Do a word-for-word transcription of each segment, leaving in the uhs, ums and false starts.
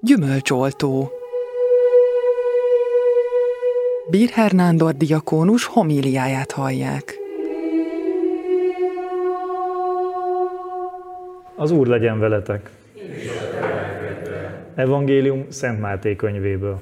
Gyümölcsoltó. Birher Nándor diakónus homíliáját hallják. Az Úr legyen veletek! Evangélium Szent Máté könyvéből.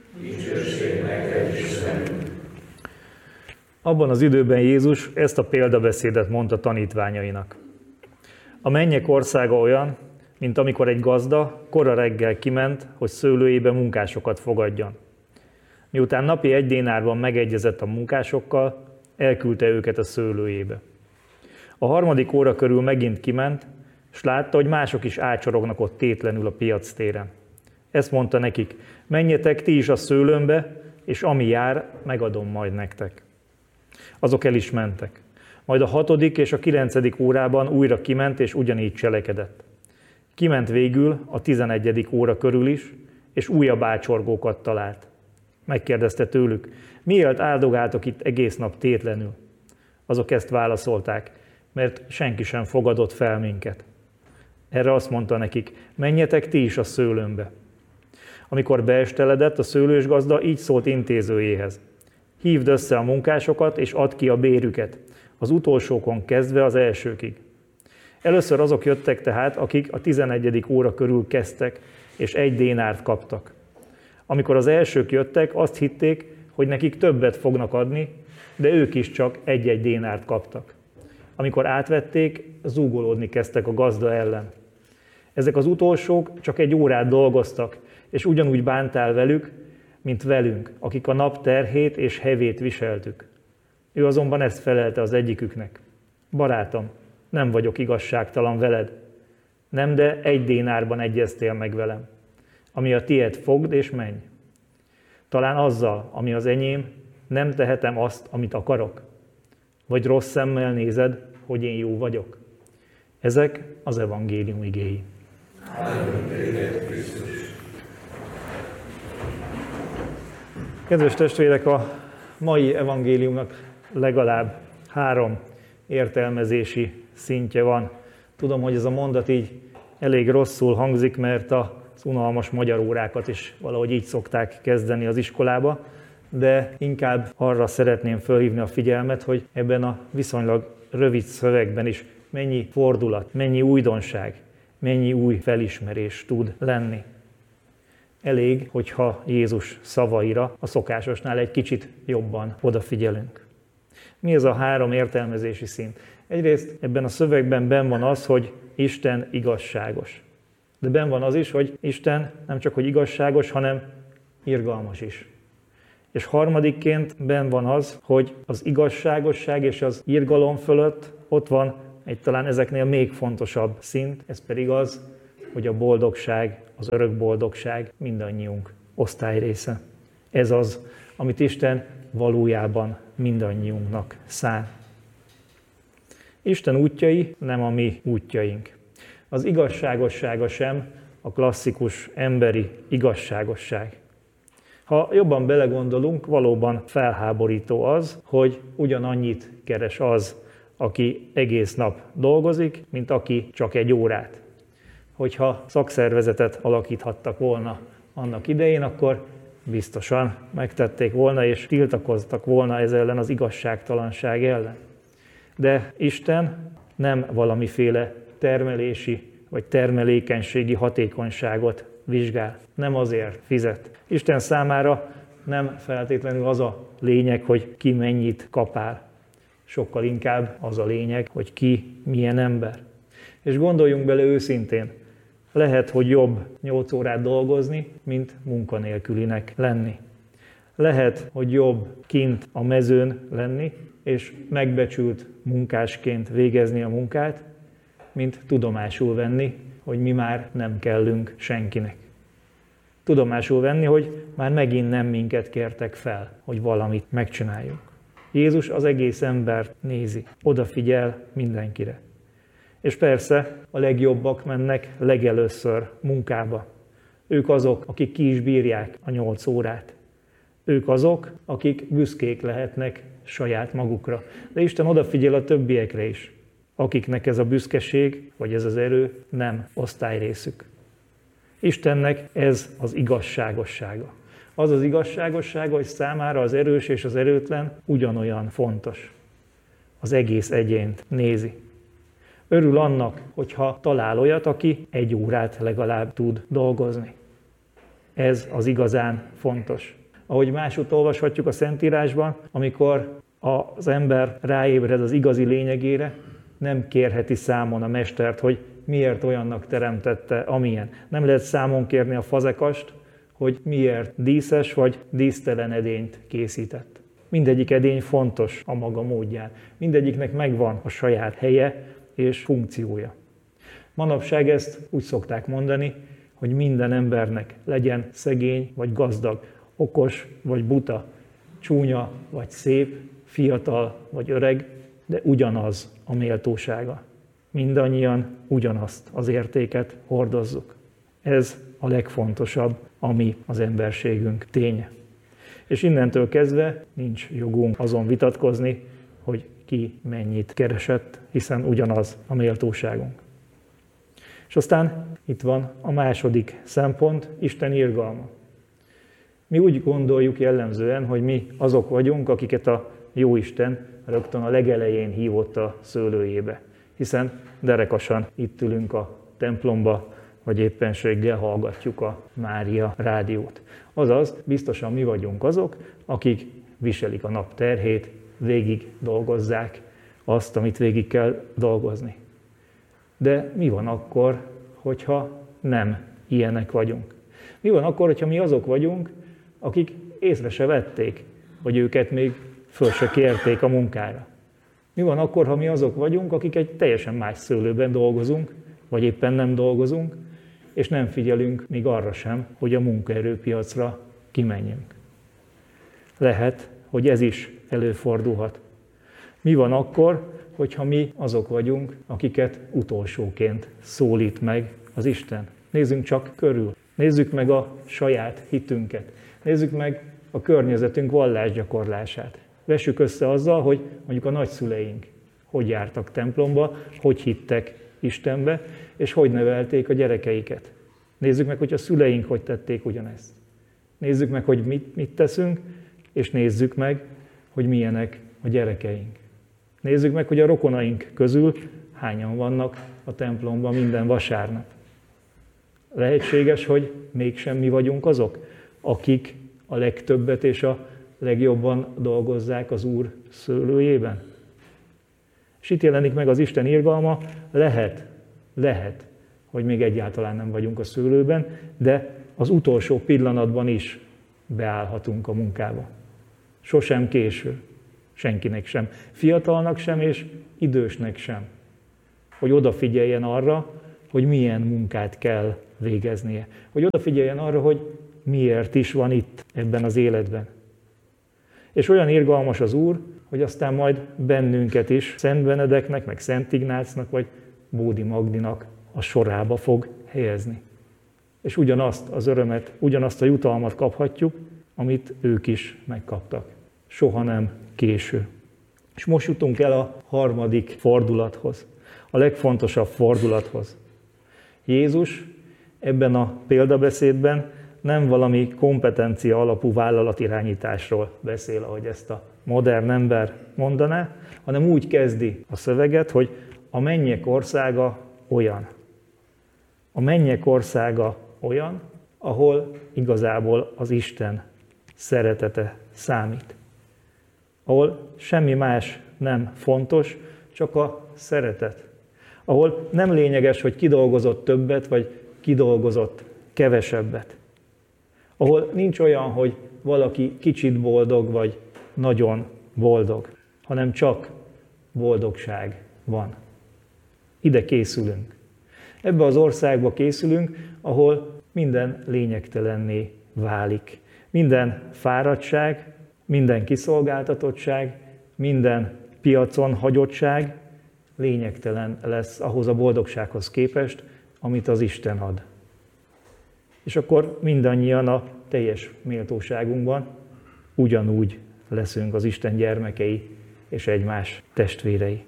Abban az időben Jézus ezt a példabeszédet mondta tanítványainak. A mennyek országa olyan, mint amikor egy gazda kora reggel kiment, hogy szőlőjébe munkásokat fogadjon. Miután napi egy dénárban megegyezett a munkásokkal, elküldte őket a szőlőjébe. A harmadik óra körül megint kiment, s látta, hogy mások is ácsorognak ott tétlenül a piactéren. Ezt mondta nekik, menjetek ti is a szőlőmbe, és ami jár, megadom majd nektek. Azok el is mentek. Majd a hatodik és a kilencedik órában újra kiment, és ugyanígy cselekedett. Kiment végül a tizenegyedik óra körül is, és újabb ácsorgókat talált. Megkérdezte tőlük, miért áldogáltok itt egész nap tétlenül? Azok ezt válaszolták, mert senki sem fogadott fel minket. Erre azt mondta nekik, menjetek ti is a szőlőmbe. Amikor beesteledett, a szőlősgazda így szólt intézőjéhez. Hívd össze a munkásokat, és add ki a bérüket, az utolsókon kezdve az elsőkig. Először azok jöttek tehát, akik a tizenegyedik óra körül kezdtek, és egy dénárt kaptak. Amikor az elsők jöttek, azt hitték, hogy nekik többet fognak adni, de ők is csak egy-egy dénárt kaptak. Amikor átvették, zúgolódni kezdtek a gazda ellen. Ezek az utolsók csak egy órát dolgoztak, és ugyanúgy bántál velük, mint velünk, akik a nap terhét és hevét viseltük. Ő azonban ezt felelte az egyiküknek. Barátom, nem vagyok igazságtalan veled. Nem, de egy dénárban egyeztél meg velem. Ami a tied, fogd és menj. Talán azzal, ami az enyém, nem tehetem azt, amit akarok. Vagy rossz szemmel nézed, hogy én jó vagyok. Ezek az evangélium igéi. Kedves testvérek, a mai evangéliumnak legalább három értelmezési szintje van. Tudom, hogy ez a mondat így elég rosszul hangzik, mert az unalmas magyar órákat is valahogy így szokták kezdeni az iskolába, de inkább arra szeretném fölhívni a figyelmet, hogy ebben a viszonylag rövid szövegben is mennyi fordulat, mennyi újdonság, mennyi új felismerés tud lenni. Elég, hogyha Jézus szavaira a szokásosnál egy kicsit jobban odafigyelünk. Mi ez a három értelmezési szint? Egyrészt ebben a szövegben benn van az, hogy Isten igazságos. De benn van az is, hogy Isten nem csak hogy igazságos, hanem irgalmas is. És harmadikként benn van az, hogy az igazságosság és az irgalom fölött ott van egy talán ezeknél még fontosabb szint, ez pedig az, hogy a boldogság, az örök boldogság mindannyiunk osztályrésze. Ez az, amit Isten valójában mindannyiunknak szán. Isten útjai nem a mi útjaink. Az igazságossága sem a klasszikus emberi igazságosság. Ha jobban belegondolunk, valóban felháborító az, hogy ugyanannyit keres az, aki egész nap dolgozik, mint aki csak egy órát. Hogyha szakszervezetet alakíthattak volna annak idején, akkor biztosan megtették volna és tiltakoztak volna ez ellen az igazságtalanság ellen. De Isten nem valamiféle termelési vagy termelékenységi hatékonyságot vizsgál, nem azért fizet. Isten számára nem feltétlenül az a lényeg, hogy ki mennyit kapál. Sokkal inkább az a lényeg, hogy ki milyen ember. És gondoljunk bele őszintén, lehet, hogy jobb nyolc órát dolgozni, mint munkanélkülinek lenni. Lehet, hogy jobb kint a mezőn lenni, és megbecsült munkásként végezni a munkát, mint tudomásul venni, hogy mi már nem kellünk senkinek. Tudomásul venni, hogy már megint nem minket kértek fel, hogy valamit megcsináljunk. Jézus az egész embert nézi, odafigyel mindenkire. És persze a legjobbak mennek legelőször munkába. Ők azok, akik ki is bírják a nyolc órát. Ők azok, akik büszkék lehetnek saját magukra. De Isten odafigyel a többiekre is, akiknek ez a büszkeség, vagy ez az erő nem osztályrészük. Istennek ez az igazságossága. Az az igazságossága, hogy számára az erős és az erőtlen ugyanolyan fontos. Az egész egyént nézi. Örül annak, hogyha talál olyat, aki egy órát legalább tud dolgozni. Ez az igazán fontos. Ahogy másút olvashatjuk a Szentírásban, amikor az ember ráébred az igazi lényegére, nem kérheti számon a mestert, hogy miért olyannak teremtette, amilyen. Nem lehet számon kérni a fazekast, hogy miért díszes vagy dísztelen edényt készített. Mindegyik edény fontos a maga módján. Mindegyiknek megvan a saját helye és funkciója. Manapság ezt úgy szokták mondani, hogy minden embernek legyen szegény vagy gazdag, okos vagy buta, csúnya vagy szép, fiatal vagy öreg, de ugyanaz a méltósága. Mindannyian ugyanazt az értéket hordozzuk. Ez a legfontosabb, ami az emberségünk ténye. És innentől kezdve nincs jogunk azon vitatkozni, hogy ki mennyit keresett, hiszen ugyanaz a méltóságunk. És aztán itt van a második szempont, Isten irgalma. Mi úgy gondoljuk jellemzően, hogy mi azok vagyunk, akiket a Jóisten rögtön a legelején hívott a szőlőjébe, hiszen derekasan itt ülünk a templomba, vagy éppenséggel hallgatjuk a Mária rádiót. Azaz, biztosan mi vagyunk azok, akik viselik a nap terhét, végig dolgozzák azt, amit végig kell dolgozni. De mi van akkor, hogyha nem ilyenek vagyunk? Mi van akkor, hogyha mi azok vagyunk, akik észre se vették, hogy őket még föl se kérték a munkára? Mi van akkor, ha mi azok vagyunk, akik egy teljesen más szőlőben dolgozunk, vagy éppen nem dolgozunk, és nem figyelünk még arra sem, hogy a munkaerőpiacra kimenjünk? Lehet, hogy ez is előfordulhat. Mi van akkor, hogyha mi azok vagyunk, akiket utolsóként szólít meg az Isten? Nézzünk csak körül. Nézzük meg a saját hitünket. Nézzük meg a környezetünk vallásgyakorlását. Vessük össze azzal, hogy mondjuk a nagyszüleink hogy jártak templomba, hogy hittek Istenbe, és hogy nevelték a gyerekeiket. Nézzük meg, hogy a szüleink hogy tették ugyanezt. Nézzük meg, hogy mit, mit teszünk, és nézzük meg, hogy milyenek a gyerekeink. Nézzük meg, hogy a rokonaink közül hányan vannak a templomban minden vasárnap. Lehetséges, hogy mégsem mi vagyunk azok, akik a legtöbbet és a legjobban dolgozzák az Úr szőlőjében. És itt jelenik meg az Isten irgalma, lehet, lehet, hogy még egyáltalán nem vagyunk a szőlőben, de az utolsó pillanatban is beállhatunk a munkába. Sosem késő, senkinek sem, fiatalnak sem és idősnek sem, hogy odafigyeljen arra, hogy milyen munkát kell végeznie, hogy odafigyeljen arra, hogy miért is van itt ebben az életben. És olyan irgalmas az Úr, hogy aztán majd bennünket is Szent Benedeknek, meg Szent Ignácnak, vagy Bódi Magdinak a sorába fog helyezni. És ugyanazt az örömet, ugyanazt a jutalmat kaphatjuk, amit ők is megkaptak. Soha nem késő. És most jutunk el a harmadik fordulathoz, a legfontosabb fordulathoz. Jézus ebben a példabeszédben nem valami kompetencia alapú vállalatirányításról beszél, ahogy ezt a modern ember mondaná, hanem úgy kezdi a szöveget, hogy a mennyek országa olyan. A mennyek országa olyan, ahol igazából az Isten szeretete számít. Ahol semmi más nem fontos, csak a szeretet. Ahol nem lényeges, hogy ki dolgozott többet, vagy ki dolgozott kevesebbet. Ahol nincs olyan, hogy valaki kicsit boldog, vagy nagyon boldog, hanem csak boldogság van. Ide készülünk. Ebbe az országba készülünk, ahol minden lényegtelenné válik. Minden fáradtság, minden kiszolgáltatottság, minden piacon hagyottság lényegtelen lesz ahhoz a boldogsághoz képest, amit az Isten ad. És akkor mindannyian a teljes méltóságunkban ugyanúgy leszünk az Isten gyermekei és egymás testvérei.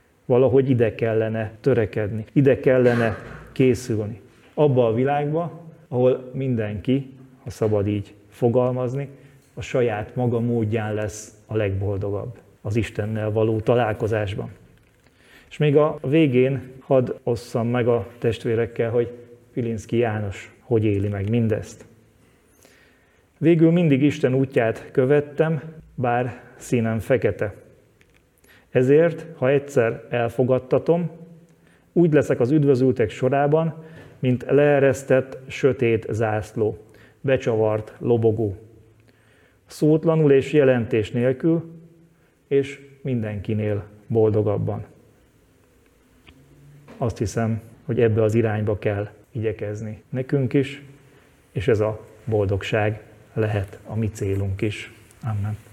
Valahogy ide kellene törekedni, ide kellene készülni. Abba a világba, ahol mindenki, ha szabad így fogalmazni, a saját maga módján lesz a legboldogabb az Istennel való találkozásban. És még a végén hadd osszam meg a testvérekkel, hogy Pilinszky János hogy éli meg mindezt. Végül mindig Isten útját követtem, bár színem fekete. Ezért, ha egyszer elfogadtatom, úgy leszek az üdvözültek sorában, mint leeresztett sötét zászló, becsavart lobogó. Szótlanul és jelentés nélkül, és mindenkinél boldogabban. Azt hiszem, hogy ebbe az irányba kell igyekezni nekünk is, és ez a boldogság lehet a mi célunk is. Amen.